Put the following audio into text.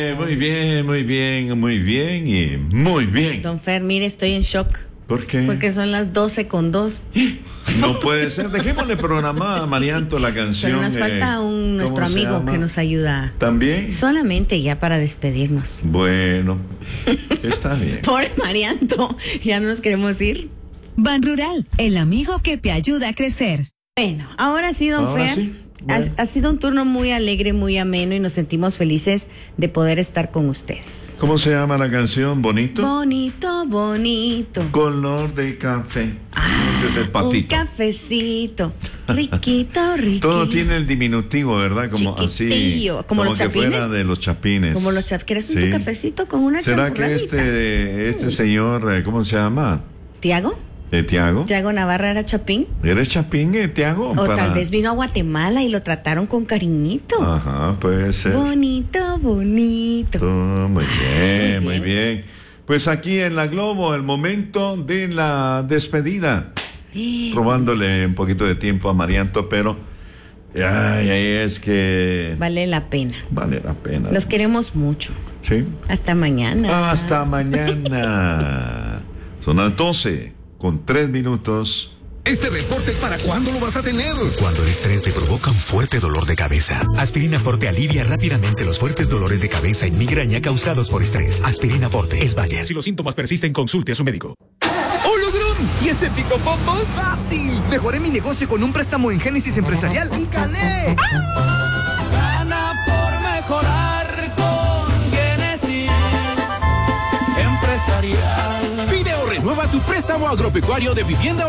Muy bien, muy bien, muy bien y muy bien. Don Fer, mire, estoy en shock. ¿Por qué? Porque son las 12:02. No puede ser. Dejémosle programada a Marianto la canción. Pero nos falta nuestro ¿cómo se amigo llama? que nos ayuda. ¿También? Solamente ya para despedirnos. Bueno, está bien. Pobre Marianto, ya no nos queremos ir. Ban Rural, el amigo que te ayuda a crecer. Bueno, ahora sí, don Ahora Fer. sí. Bueno. Ha sido un turno muy alegre, muy ameno y nos sentimos felices de poder estar con ustedes. ¿Cómo se llama la canción? ¿Bonito? Bonito, bonito. Color de café. Ese es el Un patito. cafecito. Riquito, riquito. Todo tiene el diminutivo, ¿verdad? Como Chiquitillo, así. como los que chapines. fuera de los chapines. Como los chapines. ¿Quieres Sí. tu cafecito con una ¿Será que champurradita? este señor, ¿cómo se llama? ¿Tiago? ¿Tiago? ¿Tiago Navarra era chapín? ¿Eres chapín, Tiago? O tal vez vino a Guatemala y lo trataron con cariñito. Ajá, puede ser. Bonito, bonito. Muy bien, muy muy bien. Pues aquí en la Globo, el momento de la despedida. Robándole un poquito de tiempo a Marianto, pero es que Vale la pena. vale la pena. Los queremos mucho. ¿Sí? Hasta mañana. Hasta mañana. Son las 12:03. ¿Este reporte para cuándo lo vas a tener? Cuando el estrés te provoca un fuerte dolor de cabeza. Aspirina Forte alivia rápidamente los fuertes dolores de cabeza y migraña causados por estrés. Aspirina Forte es Bayer. Si los síntomas persisten, consulte a su médico. ¡Hologrón! ¿Y ese picopompos? ¡Fácil! Mejoré mi negocio con un préstamo en Génesis Empresarial y gané. Gana por mejorar con Génesis Empresarial. Pide o renueva tu préstamo agropecuario de vivienda